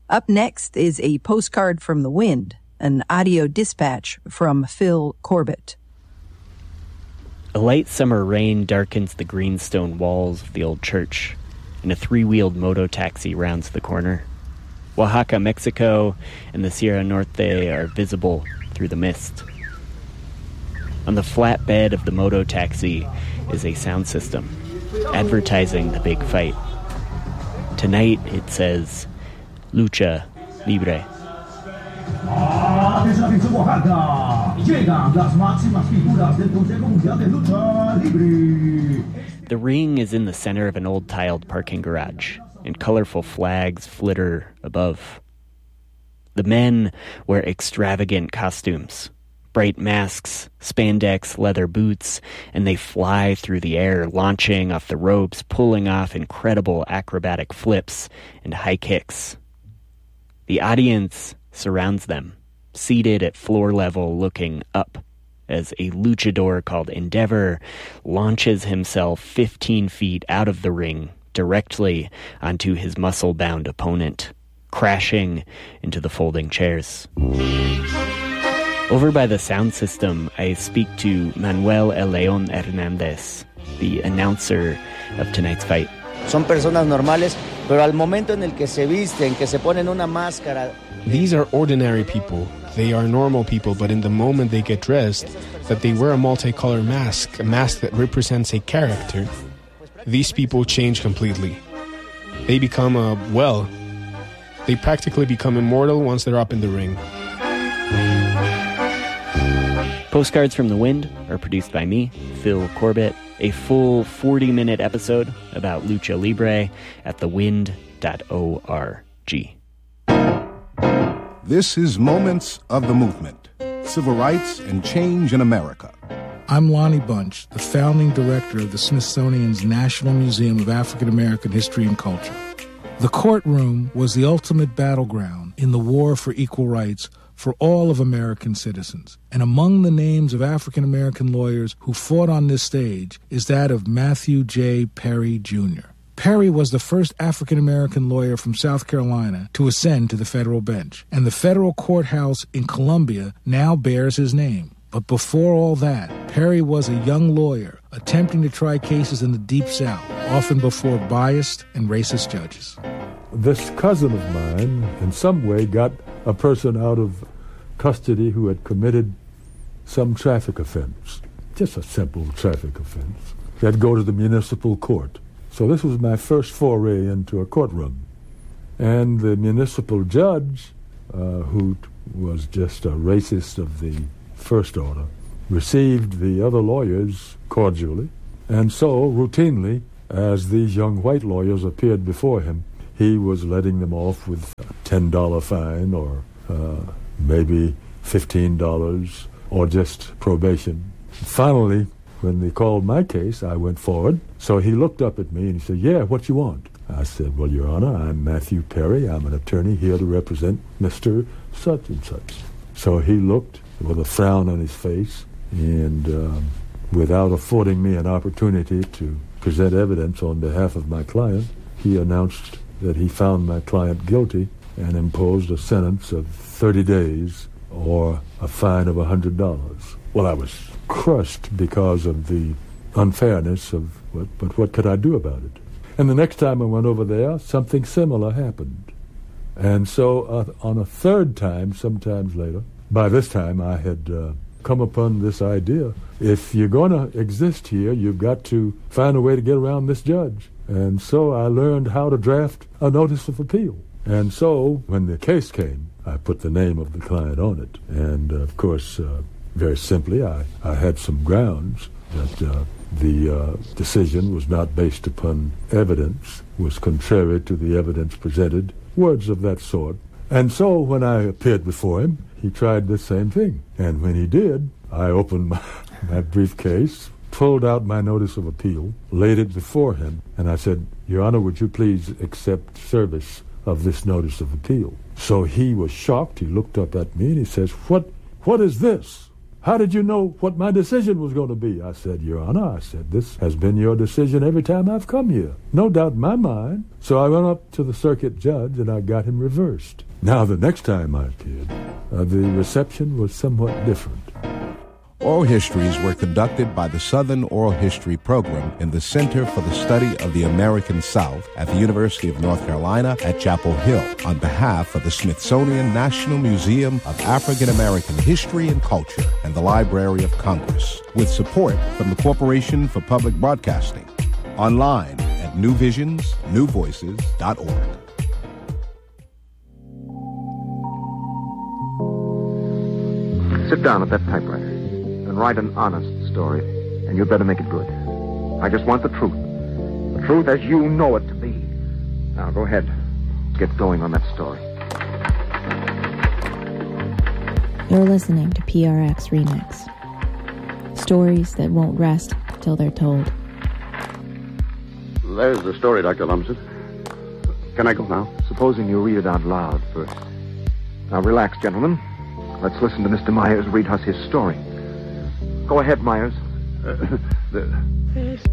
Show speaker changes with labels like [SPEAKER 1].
[SPEAKER 1] Up next is a postcard from the wind, an audio dispatch from Phil Corbett.
[SPEAKER 2] A light summer rain darkens the greenstone walls of the old church, and a three-wheeled moto-taxi rounds the corner. Oaxaca, Mexico, and the Sierra Norte are visible through the mist. On the flat bed of the moto-taxi is a sound system, advertising the big fight. Tonight it says, Lucha Libre. The ring is in the center of an old tiled parking garage, and colorful flags flitter above. The men wear extravagant costumes, bright masks, spandex, leather boots, and they fly through the air, launching off the ropes, pulling off incredible acrobatic flips and high kicks. The audience surrounds them, seated at floor level looking up, as a luchador called Endeavor launches himself 15 feet out of the ring directly onto his muscle-bound opponent, crashing into the folding chairs. Over by the sound system, I speak to Manuel El León Hernández, the announcer of tonight's fight.
[SPEAKER 3] Son personas normales, pero al momento en el que se visten, que se ponen una máscara.
[SPEAKER 4] These are ordinary people. They are normal people, but in the moment they get dressed, that they wear a multicolored mask, a mask that represents a character, these people change completely. They become, they practically become immortal once they're up in the ring.
[SPEAKER 2] Postcards from the Wind are produced by me, Phil Corbett. A full 40-minute episode about Lucha Libre at thewind.org.
[SPEAKER 5] This is Moments of the Movement, Civil Rights and Change in America.
[SPEAKER 6] I'm Lonnie Bunch, the founding director of the Smithsonian's National Museum of African American History and Culture. The courtroom was the ultimate battleground in the war for equal rights for all of American citizens. And among the names of African American lawyers who fought on this stage is that of Matthew J. Perry, Jr. Perry was the first African American lawyer from South Carolina to ascend to the federal bench, and the federal courthouse in Columbia now bears his name. But before all that, Perry was a young lawyer attempting to try cases in the Deep South, often before biased and racist judges.
[SPEAKER 7] This cousin of mine, in some way, got a person out of custody who had committed some traffic offense, just a simple traffic offense. He had to go to the municipal court. So this was my first foray into a courtroom. And the municipal judge, who was just a racist of the first order, received the other lawyers cordially. And so, routinely, as these young white lawyers appeared before him, he was letting them off with a $10 fine or maybe $15 or just probation. Finally, when they called my case, I went forward. So he looked up at me and he said, "Yeah, what you want?" I said, "Well, Your Honor, I'm Matthew Perry. I'm an attorney here to represent Mr. Such and Such." So he looked with a frown on his face and without affording me an opportunity to present evidence on behalf of my client, he announced that he found my client guilty and imposed a sentence of 30 days or a fine of $100. Well, I was crushed because of the unfairness of but what could I do about it? And the next time I went over there, something similar happened. And so on a third time, sometimes later, by this time I had come upon this idea. If you're going to exist here, you've got to find a way to get around this judge. And so I learned how to draft a notice of appeal. And so when the case came, I put the name of the client on it. And, of course, very simply, I had some grounds that the decision was not based upon evidence, was contrary to the evidence presented, words of that sort. And so when I appeared before him, he tried the same thing. And when he did, I opened my briefcase, pulled out my notice of appeal, laid it before him, and I said, "Your Honor, would you please accept service of this notice of appeal?" So he was shocked. He looked up at me and he says, What is this? How did you know what my decision was going to be? I said, Your Honor, I said, this has been your decision every time I've come here. No doubt in my mind. So I went up to the circuit judge and I got him reversed. Now, the next time I appeared, the reception was somewhat different.
[SPEAKER 5] Oral histories were conducted by the Southern Oral History Program in the Center for the Study of the American South at the University of North Carolina at Chapel Hill on behalf of the Smithsonian National Museum of African American History and Culture and the Library of Congress, with support from the Corporation for Public Broadcasting. Online at newvisionsnewvoices.org.
[SPEAKER 8] Sit down at that typewriter and write an honest story, and you'd better make it good. I just want the truth. The truth as you know it to be. Now, go ahead. Get going on that story.
[SPEAKER 9] You're listening to PRX Remix. Stories that won't rest till they're told.
[SPEAKER 10] There's the story, Dr. Lumsden. Can I go now?
[SPEAKER 8] Supposing you read it out loud first. Now, relax, gentlemen. Let's listen to Mr. Myers read us his story. Go ahead, Myers.